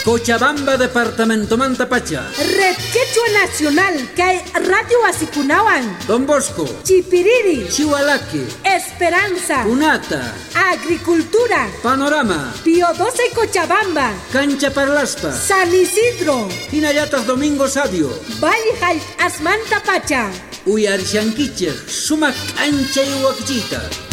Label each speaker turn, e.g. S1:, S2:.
S1: Cochabamba departamento Mantapacha.
S2: Red Quechua Nacional kay Radio Asikunawan.
S1: Don Bosco.
S2: Chipiriri.
S1: Chihualaque.
S2: Esperanza.
S1: Punata.
S2: Agricultura.
S1: Panorama.
S2: Pío 12 Cochabamba.
S1: Cancha Parlaspa.
S2: San Isidro.
S1: Hinayatas Domingo Sadio.
S2: Valle Asmantapacha.
S1: Uyarishanquiche. Suma cancha y huaquillita.